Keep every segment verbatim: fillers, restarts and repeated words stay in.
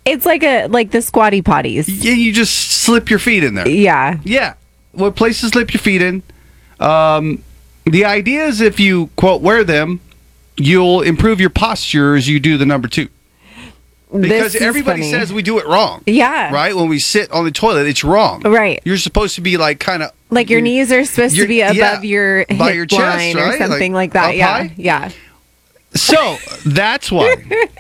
It's like a like the squatty potties. Yeah, you just slip your feet in there. Yeah. Yeah. What place to slip your feet in? Um, the idea is if you, quote, wear them, you'll improve your posture as you do the number two. Because everybody funny. says we do it wrong. Yeah. Right? When we sit on the toilet, it's wrong. Right. You're supposed to be like kind of... Like your knees are supposed to be above yeah, your hip by your chest, line or right? something like, like that. up Yeah. high? Yeah. So, that's why.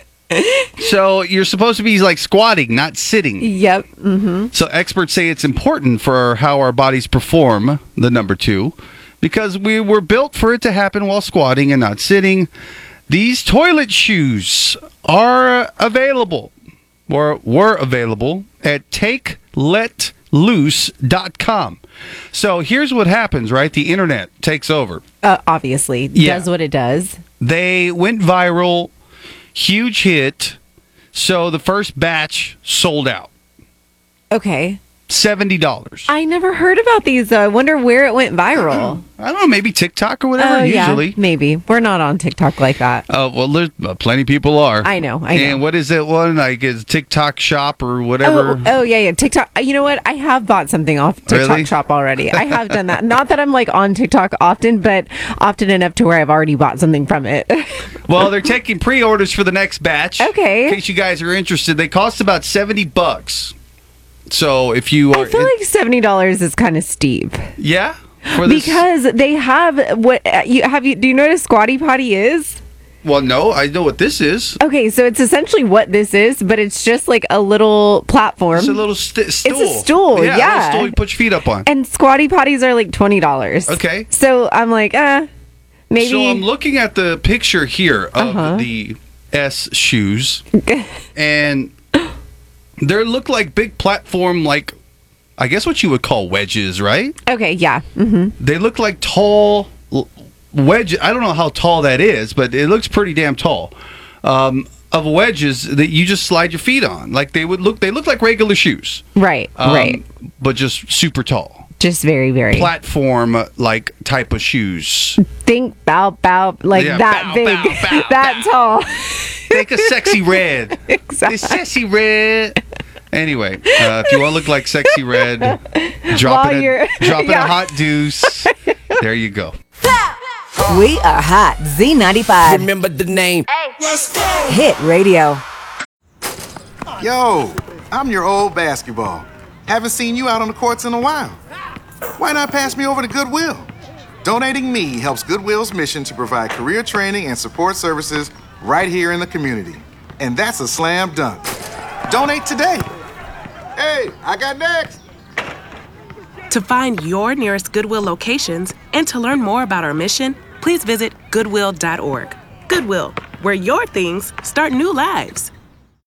So, you're supposed to be like squatting, not sitting. Yep. Mm-hmm. So, experts say it's important for how our bodies perform the number two because we were built for it to happen while squatting and not sitting. These toilet shoes are available or were available at take let loose dot com. So here's what happens, right? The internet takes over. Uh, obviously. Yeah. Does what it does. They went viral, huge hit. So the first batch sold out. Okay. seventy dollars. I never heard about these, though. I wonder where it went viral. I don't know, maybe TikTok or whatever, Oh, usually. yeah, maybe. We're not on TikTok like that. Oh, uh, well, there's uh, plenty of people are. I know, I know. And what is that one? Like, is TikTok Shop or whatever? Oh, oh, yeah, yeah. TikTok. You know what? I have bought something off TikTok Really? Shop already. I have done that. Not that I'm like on TikTok often, but often enough to where I've already bought something from it. Well, they're taking pre-orders for the next batch. Okay. In case you guys are interested, they cost about seventy bucks. So if you are, I feel like seventy dollars is kind of steep. yeah, for this, Because they have what uh, you have you do you know what a squatty potty is? well, no, I know what this is. Okay, so it's essentially what this is, but it's just like a little platform. It's a little st- stool. It's a stool, yeah, yeah. A little stool you put your feet up on. And squatty potties are like twenty dollars. Okay. So I'm like, uh, maybe. So I'm looking at the picture here of Uh-huh. the S shoes, and they look like big platform, like I guess what you would call wedges, right? Okay, yeah. hmm They look like tall l- wedges. I don't know how tall that is, but it looks pretty damn tall. Um, of wedges that you just slide your feet on, like they would look. They look like regular shoes, Right, um, right. but just super tall. Just very, very. Platform like type of shoes. Think bow, bow, like Yeah, that bow, big, bow, bow, that bow. tall. Think a sexy red. Exactly. It's sexy red. Anyway, uh, if you want to look like sexy red, drop While it. A, you're- drop it yeah. a hot deuce. There you go. We are hot. Z ninety-five. Remember the name. Hit radio. Yo, I'm your old basketball. Haven't seen you out on the courts in a while. Why not pass me over to Goodwill? Donating me helps Goodwill's mission to provide career training and support services right here in the community. And that's a slam dunk. Donate today. Hey, I got next. To find your nearest Goodwill locations and to learn more about our mission, please visit goodwill dot org. Goodwill, where your things start new lives.